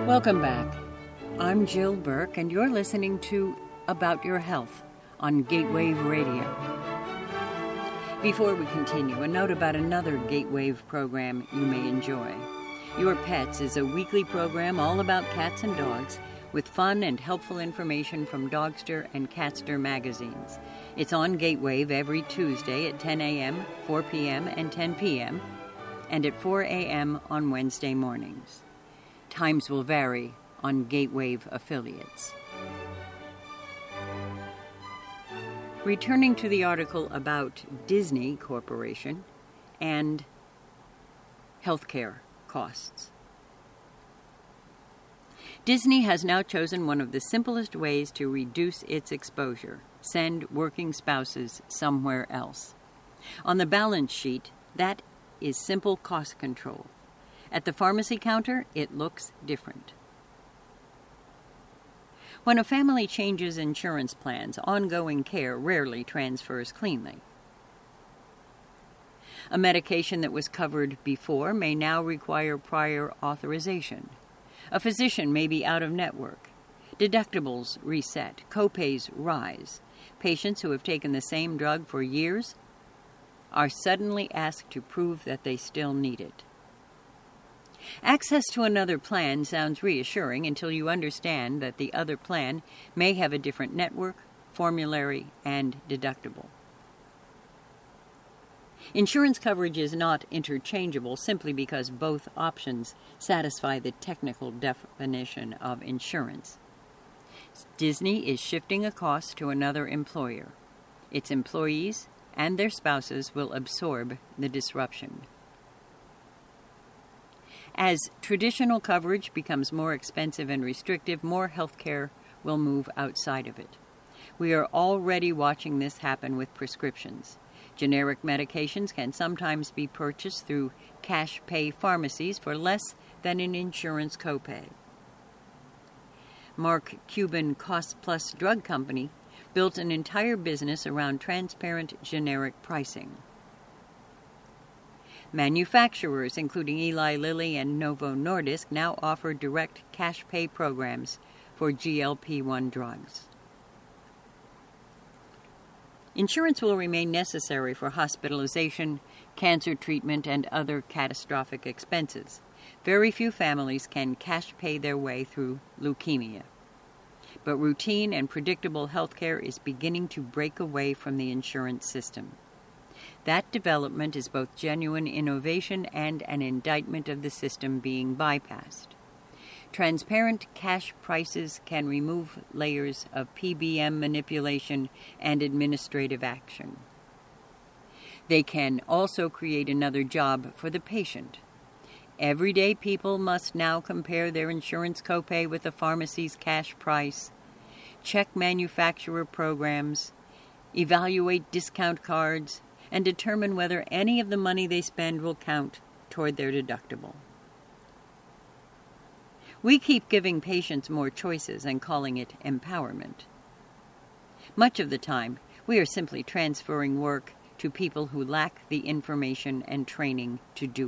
Welcome back. I'm Jill Burke, and you're listening to About Your Health on Gatewave Radio. Before we continue, a note about another Gatewave program you may enjoy. Your Pets is a weekly program all about cats and dogs with fun and helpful information from Dogster and Catster magazines. It's on Gatewave every Tuesday at 10 a.m., 4 p.m., and 10 p.m., and at 4 a.m. on Wednesday mornings. Times will vary on Gatewave affiliates. Returning to the article about Disney Corporation and healthcare costs. Disney has now chosen one of the simplest ways to reduce its exposure: send working spouses somewhere else. On the balance sheet, that is simple cost control. At the pharmacy counter, it looks different. When a family changes insurance plans, ongoing care rarely transfers cleanly. A medication that was covered before may now require prior authorization. A physician may be out of network. Deductibles reset. Copays rise. Patients who have taken the same drug for years are suddenly asked to prove that they still need it. Access to another plan sounds reassuring until you understand that the other plan may have a different network, formulary, and deductible. Insurance coverage is not interchangeable simply because both options satisfy the technical definition of insurance. Disney is shifting a cost to another employer. Its employees and their spouses will absorb the disruption. As traditional coverage becomes more expensive and restrictive, more health care will move outside of it. We are already watching this happen with prescriptions. Generic medications can sometimes be purchased through cash pay pharmacies for less than an insurance copay. Mark Cuban Cost Plus Drug Company built an entire business around transparent generic pricing. Manufacturers, including Eli Lilly and Novo Nordisk, now offer direct cash pay programs for GLP-1 drugs. Insurance will remain necessary for hospitalization, cancer treatment, and other catastrophic expenses. Very few families can cash pay their way through leukemia. But routine and predictable health care is beginning to break away from the insurance system. That development is both genuine innovation and an indictment of the system being bypassed. Transparent cash prices can remove layers of PBM manipulation and administrative action. They can also create another job for the patient. Everyday people must now compare their insurance copay with the pharmacy's cash price, check manufacturer programs, evaluate discount cards, and determine whether any of the money they spend will count toward their deductible. We keep giving patients more choices and calling it empowerment. Much of the time, we are simply transferring work to people who lack the information and training to do